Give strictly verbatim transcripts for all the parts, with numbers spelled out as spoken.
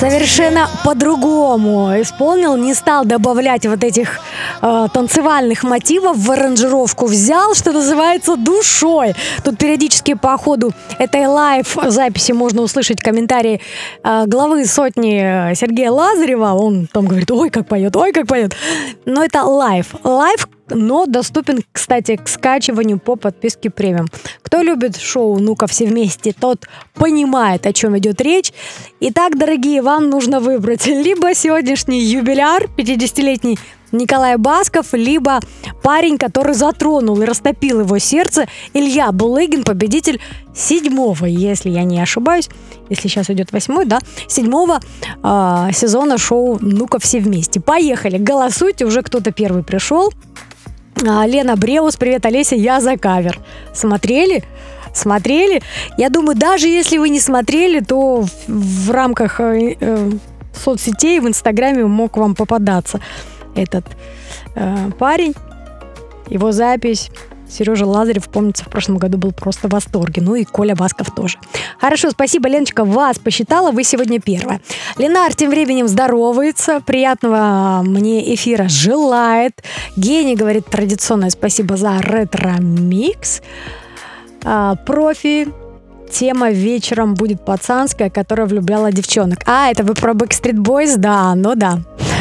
совершенно по-другому исполнил, не стал добавлять вот этих э, танцевальных мотивов в аранжировку, взял, что называется, душой. Тут периодически по ходу этой лайв-записи можно услышать комментарии э, главы сотни Сергея Лазарева, он там говорит: ой, как поет, ой, как поет. Но это лайв. Лайв, но доступен, кстати, к скачиванию по подписке премиум. Кто любит шоу «Ну-ка все вместе», тот понимает, о чем идет речь. Итак, дорогие, вам нужно выбрать либо сегодняшний юбиляр, пятидесятилетний Николай Басков, либо парень, который затронул и растопил его сердце, Илья Булыгин, победитель седьмого, если я не ошибаюсь, если сейчас идет восьмой, да, седьмого э, сезона шоу «Ну-ка все вместе». Поехали, голосуйте, уже кто-то первый пришел. А, Лена Бреус, привет, Олеся, я за кавер. Смотрели? Смотрели? Я думаю, даже если вы не смотрели, то в, в рамках э, э, соцсетей, в Инстаграме мог вам попадаться этот э, парень, его запись. Сережа Лазарев, помнится, в прошлом году был просто в восторге. Ну и Коля Басков тоже. Хорошо, спасибо, Леночка, вас посчитала, вы сегодня первая. Ленар тем временем здоровается, приятного мне эфира желает. Гений говорит традиционное спасибо за ретро-микс. А, профи. Тема вечером будет пацанская, которая влюбляла девчонок. А, это вы про Backstreet Boys? Да, ну да.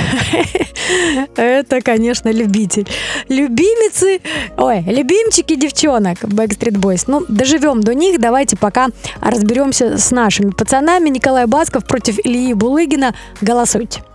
Это, конечно, любитель. Любимицы, ой, любимчики девчонок Backstreet Boys. Ну, доживем до них. Давайте пока разберемся с нашими пацанами. Николай Басков против Ильи Булыгина. Голосуйте.